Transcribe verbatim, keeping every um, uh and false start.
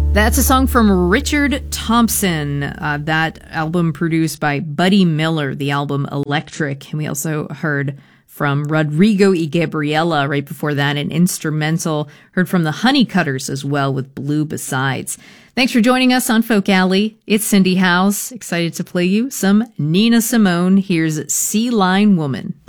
That's a song from Richard Thompson. Uh, that album produced by Buddy Miller, the album Electric. And we also heard from Rodrigo y Gabriela right before that, an instrumental. Heard from the Honeycutters as well with Blue Besides. Thanks for joining us on Folk Alley. It's Cindy House. Excited to play you some Nina Simone. Here's Sea Line Woman.